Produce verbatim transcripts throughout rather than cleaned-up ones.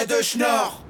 Arrête de schnorr.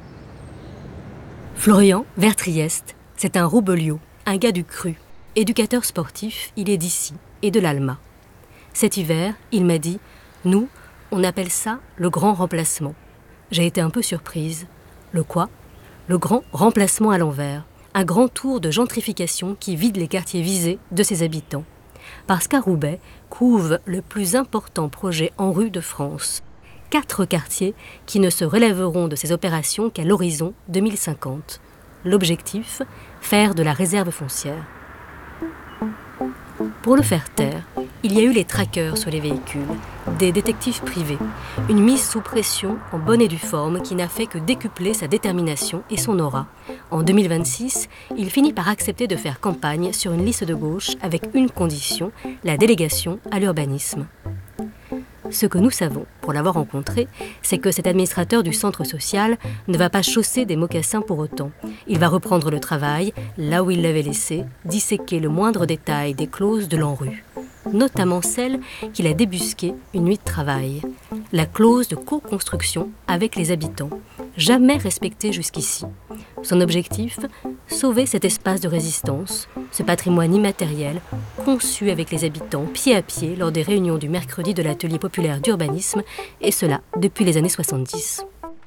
Florian, vers Trieste, c'est un Roubeliot, un gars du cru. Éducateur sportif, il est d'ici et de l'Alma. Cet hiver, il m'a dit « Nous, on appelle ça le grand remplacement ». J'ai été un peu surprise. Le quoi ? Le grand remplacement à l'envers. Un grand tour de gentrification qui vide les quartiers visés de ses habitants. Parce qu'à Roubaix couve le plus important projet en rue de France. Quatre quartiers qui ne se relèveront de ces opérations qu'à l'horizon deux mille cinquante. L'objectif, faire de la réserve foncière. Pour le faire taire, il y a eu les trackers sur les véhicules, des détectives privés, une mise sous pression en bonne et due forme qui n'a fait que décupler sa détermination et son aura. En deux mille vingt-six, il finit par accepter de faire campagne sur une liste de gauche avec une condition, la délégation à l'urbanisme. Ce que nous savons, pour l'avoir rencontré, c'est que cet administrateur du centre social ne va pas chausser des mocassins pour autant. Il va reprendre le travail, là où il l'avait laissé, disséquer le moindre détail des clauses de l'ANRU. Notamment celle qu'il a débusquée une nuit de travail. La clause de co-construction avec les habitants, jamais respectée jusqu'ici. Son objectif, sauver cet espace de résistance, ce patrimoine immatériel, conçu avec les habitants pied à pied lors des réunions du mercredi de l'atelier populaire d'urbanisme, et cela depuis les années soixante-dix.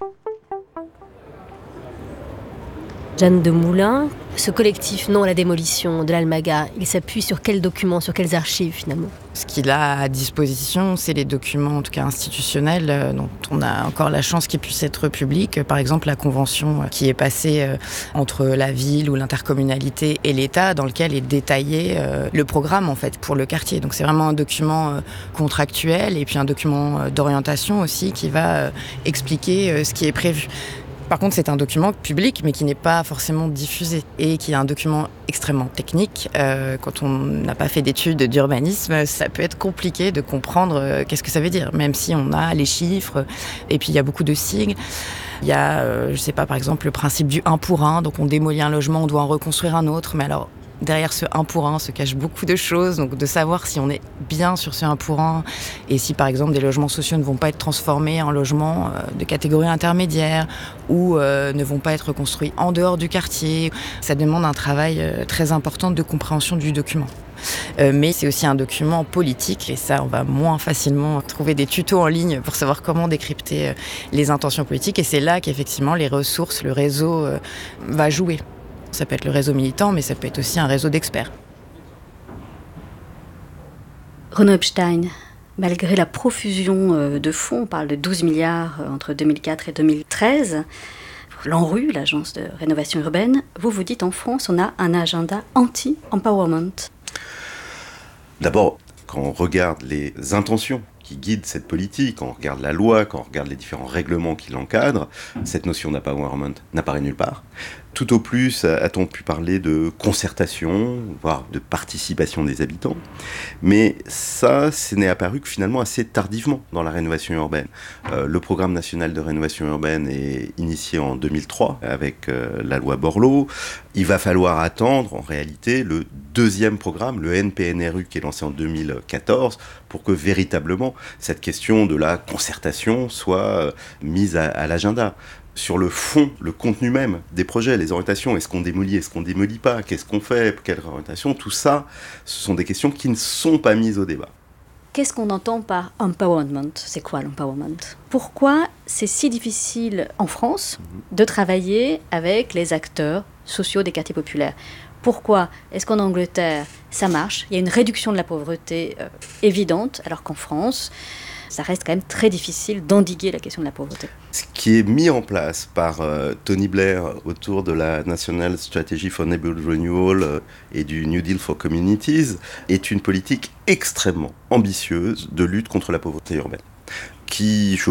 Jeanne de Moulin, ce collectif Non à la démolition de l'Almaga, il s'appuie sur quels documents, sur quelles archives finalement ? Ce qu'il a à disposition, c'est les documents, en tout cas institutionnels, euh, dont on a encore la chance qu'ils puissent être publics. Par exemple, la convention qui est passée euh, entre la ville ou l'intercommunalité et l'État, dans lequel est détaillé euh, le programme en fait pour le quartier. Donc c'est vraiment un document euh, contractuel et puis un document euh, d'orientation aussi qui va euh, expliquer euh, ce qui est prévu. Par contre, c'est un document public, mais qui n'est pas forcément diffusé et qui est un document extrêmement technique. Euh, quand on n'a pas fait d'études d'urbanisme, ça peut être compliqué de comprendre euh, qu'est-ce que ça veut dire, même si on a les chiffres. Et puis, il y a beaucoup de sigles. Il y a, euh, je ne sais pas, par exemple, le principe du un pour un. Donc, on démolit un logement, on doit en reconstruire un autre. Mais alors, derrière ce un pour un se cachent beaucoup de choses, donc de savoir si on est bien sur ce un pour un et si par exemple des logements sociaux ne vont pas être transformés en logements de catégorie intermédiaire ou euh, ne vont pas être construits en dehors du quartier. Ça demande un travail euh, très important de compréhension du document. Euh, mais c'est aussi un document politique et ça on va moins facilement trouver des tutos en ligne pour savoir comment décrypter euh, les intentions politiques et c'est là qu'effectivement les ressources, le réseau euh, va jouer. Ça peut être le réseau militant, mais ça peut être aussi un réseau d'experts. Renaud Epstein, malgré la profusion de fonds, on parle de douze milliards entre deux mille quatre et deux mille treize, l'ANRU, l'agence de rénovation urbaine, vous vous dites en France, on a un agenda anti-empowerment. D'abord, quand on regarde les intentions qui guident cette politique, quand on regarde la loi, quand on regarde les différents règlements qui l'encadrent, cette notion d'empowerment n'apparaît nulle part. Tout au plus a-t-on pu parler de concertation, voire de participation des habitants. Mais ça, ce n'est apparu que finalement assez tardivement dans la rénovation urbaine. Euh, le programme national de rénovation urbaine est initié en deux mille trois avec euh, la loi Borloo. Il va falloir attendre en réalité le deuxième programme, le N P N R U, qui est lancé en deux mille quatorze, pour que véritablement cette question de la concertation soit euh, mise à, à l'agenda. Sur le fond, le contenu même des projets, les orientations, est-ce qu'on démolit, est-ce qu'on démolit pas, qu'est-ce qu'on fait, quelle orientation, tout ça, ce sont des questions qui ne sont pas mises au débat. Qu'est-ce qu'on entend par empowerment ? C'est quoi l'empowerment ? Pourquoi c'est si difficile en France de travailler avec les acteurs sociaux des quartiers populaires ? Pourquoi est-ce qu'en Angleterre, ça marche ? Il y a une réduction de la pauvreté euh, évidente, alors qu'en France, ça reste quand même très difficile d'endiguer la question de la pauvreté. Ce qui est mis en place par euh, Tony Blair autour de la National Strategy for Neighborhood Renewal euh, et du New Deal for Communities est une politique extrêmement ambitieuse de lutte contre la pauvreté urbaine, qui, je